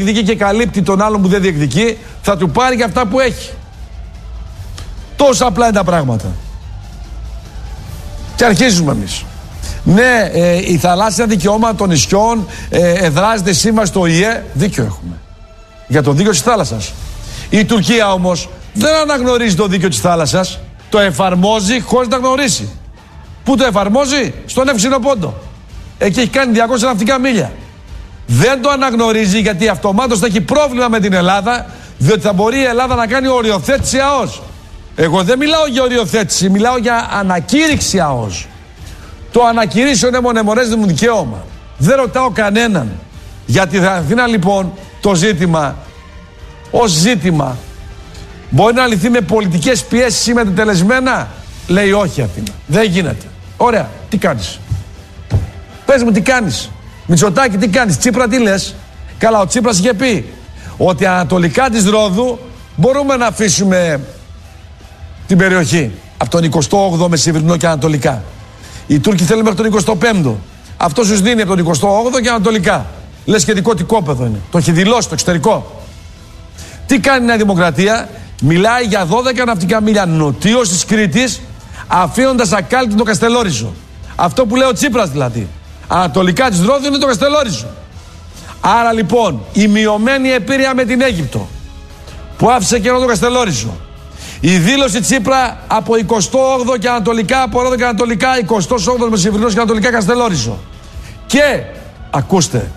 διεκδικεί και καλύπτει τον άλλον που δεν διεκδικεί, θα του πάρει και αυτά που έχει. Τόσο απλά είναι τα πράγματα. Και αρχίζουμε εμείς. Ναι, η θαλάσσια δικαιώματα των νησιών εδράζεται σύμβαση στο ΙΕ. Δίκιο έχουμε. Για το δίκαιο της θάλασσας. Η Τουρκία όμως δεν αναγνωρίζει το δίκαιο της θάλασσας. Το εφαρμόζει χωρίς να γνωρίσει. Πού το εφαρμόζει? Στον Εύξηνο Πόντο. Εκεί έχει κάνει 200 ναυτικά μίλια. Δεν το αναγνωρίζει γιατί αυτομάτως θα έχει πρόβλημα με την Ελλάδα, διότι θα μπορεί η Ελλάδα να κάνει οριοθέτηση ΑΟΣ. Εγώ δεν μιλάω για οριοθέτηση, μιλάω για ανακήρυξη ΑΟΣ. Το ανακηρύσω είναι μονεμονές μου δικαίωμα. Δεν ρωτάω κανέναν. Για την Αθήνα λοιπόν το ζήτημα ως ζήτημα μπορεί να λυθεί με πολιτικές πιέσεις ή με τελεσμένα? Λέει όχι Αθήνα. Δεν γίνεται. Ωραία. Τι κάνεις? Πες μου τι κάνεις. Μητσοτάκη τι κάνεις? Τσίπρα τι λες? Καλά, ο Τσίπρας είχε πει ότι ανατολικά της Ρόδου μπορούμε να αφήσουμε την περιοχή από τον 28ο Μεσημβρινό και ανατολικά. Οι Τούρκοι θέλουν μέχρι τον 25ο. Αυτό σου δίνει από τον 28ο και ανατολικά. Λες και δικό τικόπεδο είναι. Το έχει δηλώσει το εξωτερικό. Τι κάνει η Νέα Δημοκρατία? Μιλάει για 12 ναυτικά μίλια νοτίως της Κρήτης, αφήνοντας ακάλυπτο το Καστελόριζο. Αυτό που λέει ο Τσίπρας δηλαδή. Ανατολικά της Ρόδου είναι το Καστελόριζο. Άρα λοιπόν η μειωμένη επίρρεια με την Αίγυπτο που άφησε καιρό το Καστελόριζο, η δήλωση Τσίπρα από 28ο και ανατολικά, από Ρόδο και ανατολικά, 28ο Μεσημβρινός και ανατολικά Καστελόριζο. Και ακούστε,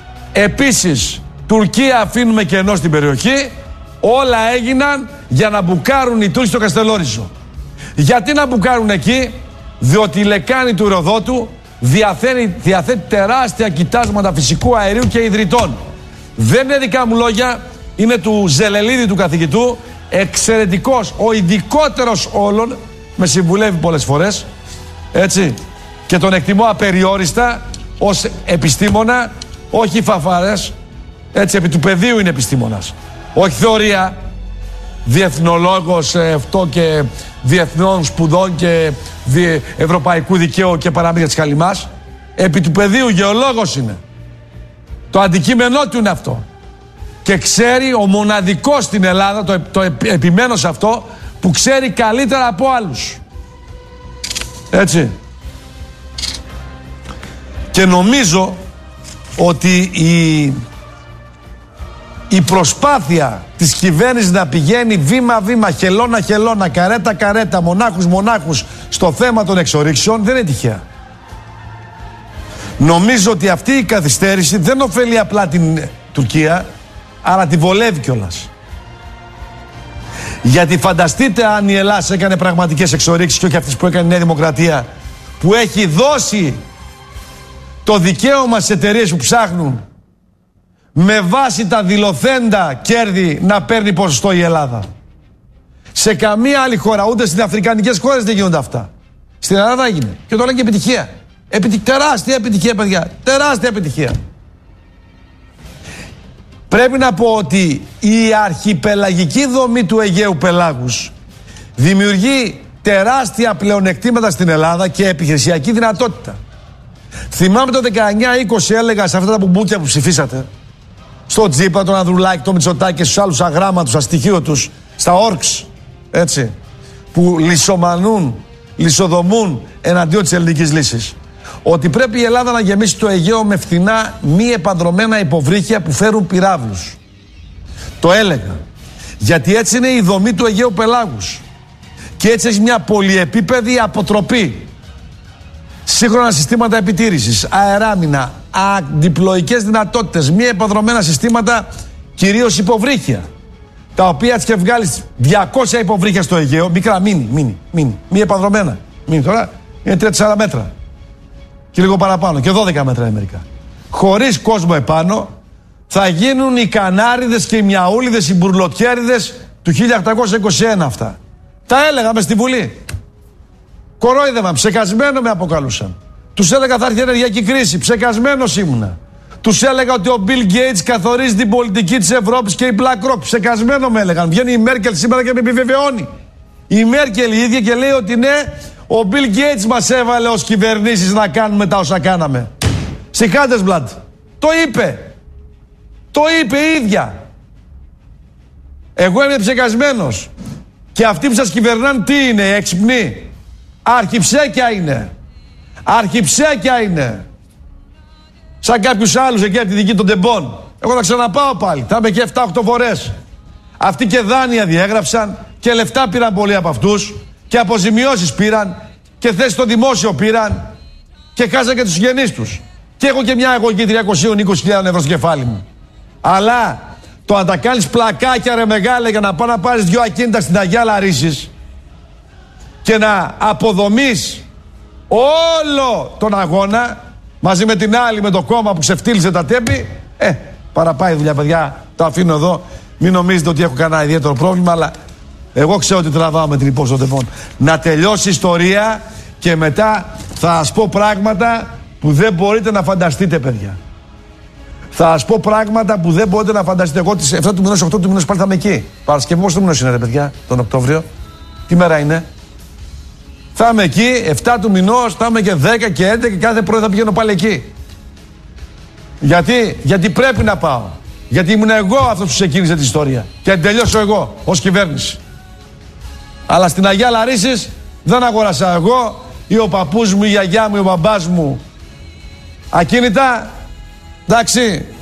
επίσης Τουρκία αφήνουμε κενό στην περιοχή. Όλα έγιναν για να μπουκάρουν οι Τούρκοι στο Καστελόριζο. Γιατί να μπουκάρουν εκεί? Διότι η λεκάνη του Ροδότου διαθέτει τεράστια κοιτάσματα φυσικού αερίου και ιδρυτών. Δεν είναι δικά μου λόγια, είναι του Ζελελίδη του καθηγητού, εξαιρετικός, ο ειδικότερος όλων, με συμβουλεύει πολλές φορές, έτσι, και τον εκτιμώ απεριόριστα ως επιστήμονα, όχι φαφάρες, έτσι, επί του πεδίου είναι επιστήμονας. Όχι θεωρία, διεθνολόγος αυτό και διεθνών σπουδών και ευρωπαϊκού δικαίου και παραμύθια της Καλιμάς. Επί του πεδίου γεωλόγος είναι. Το αντικείμενό του είναι αυτό. Και ξέρει, ο μοναδικός στην Ελλάδα, το επιμένω σε αυτό, που ξέρει καλύτερα από άλλους. Έτσι. Και νομίζω ότι η προσπάθεια της κυβέρνησης να πηγαίνει βήμα-βήμα, χελώνα-χελώνα, καρέτα-καρέτα, μονάχους-μονάχους στο θέμα των εξορίξεων δεν είναι τυχαία. Νομίζω ότι αυτή η καθυστέρηση δεν ωφελεί απλά την Τουρκία, αλλά τη βολεύει κιόλας. Γιατί φανταστείτε αν η Ελλάδα έκανε πραγματικές εξορίξεις και όχι αυτές που έκανε η Νέα Δημοκρατία, που έχει δώσει το δικαίωμα στις εταιρείες που ψάχνουν με βάση τα δηλωθέντα κέρδη να παίρνει ποσοστό η Ελλάδα. Σε καμία άλλη χώρα, ούτε στις αφρικανικές χώρες δεν γίνονται αυτά. Στην Ελλάδα έγινε. Και το λένε και επιτυχία. Τεράστια επιτυχία, παιδιά. Τεράστια επιτυχία. Πρέπει να πω ότι η αρχιπελαγική δομή του Αιγαίου πελάγους δημιουργεί τεράστια πλεονεκτήματα στην Ελλάδα και επιχειρησιακή δυνατότητα. Θυμάμαι το 19-20 έλεγα σε αυτά τα μπουμπούκια που ψηφίσατε, στο Τσίπρα, τον Ανδρουλάκη, τον Μητσοτάκη και στους άλλους αγράμματους, αστοιχείωτους, στα όρξ, έτσι, που λισοδομούν εναντίον της ελληνικής λύσης, ότι πρέπει η Ελλάδα να γεμίσει το Αιγαίο με φθηνά μη επανδρομένα υποβρύχια που φέρουν πυράβλους. Το έλεγα. Γιατί έτσι είναι η δομή του Αιγαίου πελάγους. Και έτσι έχει μια πολυεπίπεδη αποτροπή. Σύγχρονα συστήματα επιτήρησης, αεράμινα, αντιπλοϊκές δυνατότητες, μη επανδρομένα συστήματα, κυρίως υποβρύχια, τα οποία έτσι και βγάλεις 200 υποβρύχια στο Αιγαίο, μικρά, μη επανδρομένα. Τώρα είναι 3-4 μέτρα. Και λίγο παραπάνω, και 12 μέτρα είναι μερικά. Χωρίς κόσμο επάνω, θα γίνουν οι Κανάριδες και οι Μιαούλιδες, οι Μπουρλοτιέριδες του 1821 αυτά. Τα έλεγα μες στη Βουλή. Κορόιδευαν, ψεκασμένο με αποκαλούσαν. Τους έλεγα θα έρθει η ενεργειακή κρίση, ψεκασμένος ήμουνα. Τους έλεγα ότι ο Bill Gates καθορίζει την πολιτική της Ευρώπης και η BlackRock, ψεκασμένο με έλεγαν. Βγαίνει η Μέρκελ σήμερα και με επιβεβαιώνει. Η Μέρκελ η ίδια και λέει ότι ναι, ο Bill Gates μας έβαλε ως κυβερνήσεις να κάνουμε τα όσα κάναμε. Στη Χάντεσμπλαντ. Το είπε. Το είπε η ίδια. Εγώ είμαι ψεκασμένος. Και αυτοί που σας κυβερνάνε τι είναι, έξυπνοι? Αρχιψέκια είναι. Αρχιψέκια είναι. Σαν κάποιους άλλους εκεί από τη δική των τεμπών. Εγώ θα ξαναπάω πάλι. Θα είμαι και 7-8 φορές. Αυτοί και δάνεια διέγραψαν και λεφτά πήραν πολλοί από αυτούς και αποζημιώσεις πήραν και θέσεις στο δημόσιο πήραν και χάσαν και τους συγγενείς τους. Και έχω και μια εγωγή 320.000 ευρώ στο κεφάλι μου. Αλλά το να τα κάνεις πλακάκια ρε μεγάλε για να πάω να πάρεις 2 ακίνητα στην Αγιά Λαρίσης και να αποδομείς όλο τον αγώνα μαζί με την άλλη, με το κόμμα που ξεφτύλισε τα τέμπη, παραπάει δουλειά παιδιά, το αφήνω εδώ. Μην νομίζετε ότι έχω κανένα ιδιαίτερο πρόβλημα, αλλά εγώ ξέρω ότι τραβάω με την υπόστο των τεμπών. Να τελειώσει η ιστορία και μετά θα σας πω πράγματα που δεν μπορείτε να φανταστείτε, παιδιά. Θα σας πω πράγματα που δεν μπορείτε να φανταστείτε. Εγώ τις 7 του μηνός, 8 του μηνός πάλι θα είμαι εκεί. Παρασκευή, πόσο του μηνός είναι, ρε παιδιά, τον Οκτώβριο? Τι μέρα είναι? Θα είμαι εκεί, 7 του μηνός, θα είμαι και 10 και 11 και κάθε πρωί θα πηγαίνω πάλι εκεί. Γιατί πρέπει να πάω. Γιατί ήμουν εγώ αυτός που ξεκίνησε την ιστορία. Και την τελειώσω εγώ, ως κυβέρνηση. Αλλά στην Αγιά Λαρίσης δεν αγόρασα εγώ ή ο παππούς μου, η γιαγιά μου ή ο μπαμπάς μου ακίνητα. Εντάξει,